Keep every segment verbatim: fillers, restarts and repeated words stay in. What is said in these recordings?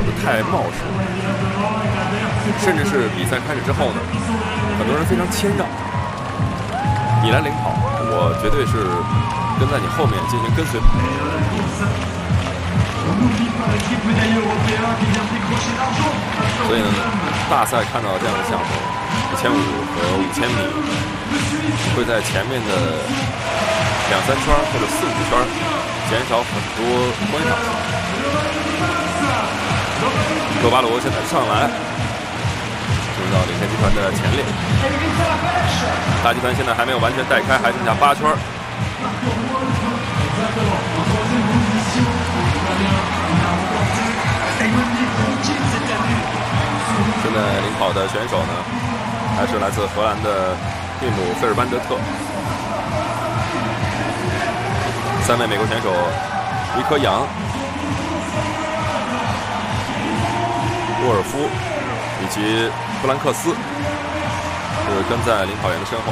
得太冒失，甚至是比赛开始之后呢，很多人非常谦让。你来领跑，我绝对是跟在你后面进行跟随跑。所以呢，大赛看到这样的项目，一千五和五千米，会在前面的两三圈或者四五圈减少很多观赏性。罗巴罗现在上来，进入到领先集团的前列。大集团现在还没有完全带开，还剩下八圈。现在领跑的选手呢，还是来自荷兰的蒂姆·费尔班德特，三位美国选手尼科杨、沃尔夫以及布兰克斯是跟在领跑员的身后。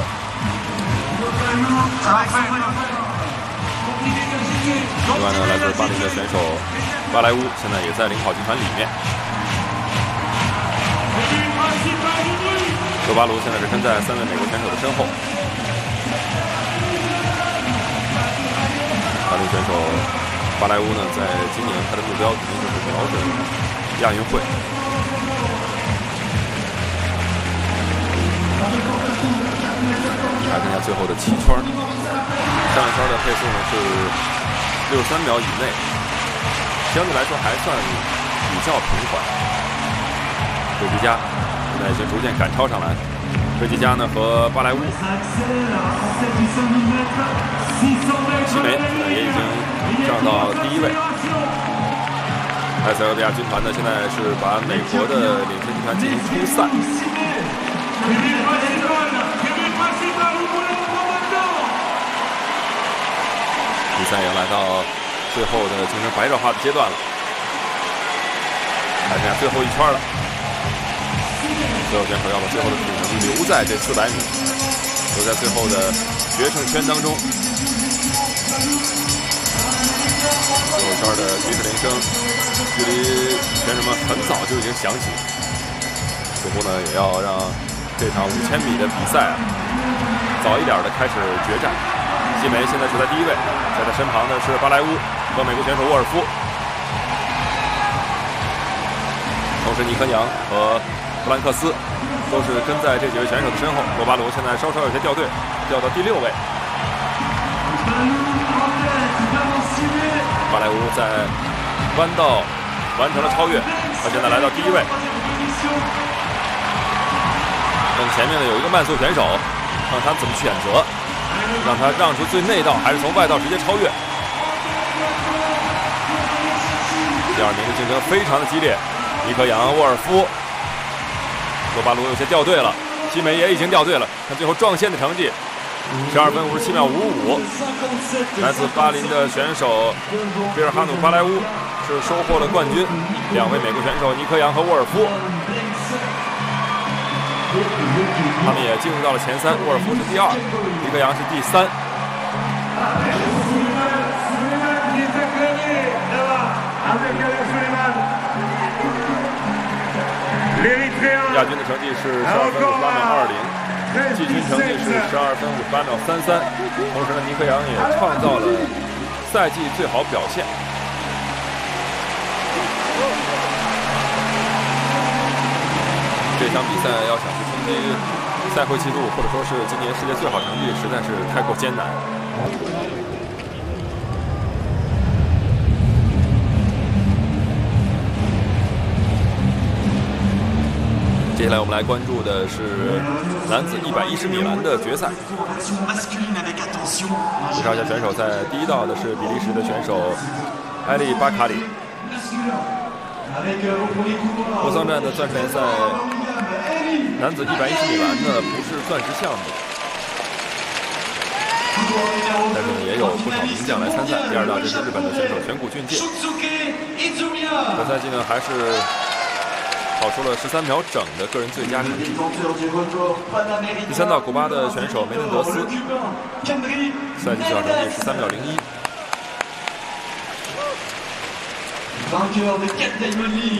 另外呢，来自巴林的选手巴莱乌现在也在领跑集团里面。罗巴卢现在是跟在三位美国选手的身后。巴林选手巴莱乌呢，在今年他的目标肯定就是瞄准亚运会。还剩下最后的七圈，上一圈的配速呢是六十三秒以内，相对来说还算比较平缓。费吉加现在已经逐渐赶超上来，费吉加呢和巴莱乌、齐梅也已经上到第一位。埃塞俄比亚军团呢现在是把美国的领先集团进行冲散。比赛也来到最后的进行白热化的阶段了，还剩下最后一圈了。所有选手要把最后的体能留在这四百米，留在最后的决胜圈当中。最后一圈的举止铃声，距离选手们很早就已经响起，似乎呢也要让这场五千米的比赛啊，早一点的开始决战。西梅现在处在第一位，在他身旁的是巴莱乌和美国选手沃尔夫，同时尼科杨和布兰克斯都是跟在这几位选手的身后。罗巴罗现在稍稍有些掉队，掉到第六位。巴莱乌在弯道完成了超越，他现在来到第一位。更前面的有一个慢速选手，看他怎么选择，让他让出最内道，还是从外道直接超越。第二名的竞争非常的激烈，尼科杨、沃尔夫、罗巴卢有些掉队了，西梅也已经掉队了。看最后撞线的成绩，十二分五十七秒五五，来自巴林的选手比尔哈努巴莱乌是收获了冠军。两位美国选手尼科杨和沃尔夫，他们也进入到了前三，沃尔夫是第二，尼科杨是第三。亚军的成绩是十二分五十八秒二零，季军成绩是十二分五十八秒三三。同时呢，尼科杨也创造了赛季最好表现。这场比赛要想去冲击赛会纪录，或者说是今年世界最好成绩，实在是太过艰难。接下来我们来关注的是男子一百一十米栏的决赛。介绍一下选手，在第一道的是比利时的选手埃利巴卡里。波桑站的钻石联赛男子一百一十米栏呢不是钻石项目，但是呢也有不少名将来参赛。第二道就是日本的选手全谷俊介，本赛季呢还是跑出了十三秒整的个人最佳成绩。第三道古巴的选手梅嫩德斯，赛季最好成绩十三秒零一。